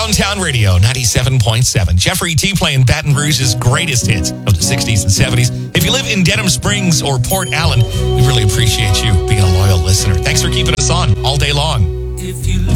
Longtown Radio, 97.7. Jeffrey T playing Baton Rouge's greatest hits of the 60s and 70s. If you live in Denham Springs or Port Allen, we really appreciate you being a loyal listener. Thanks for keeping us on.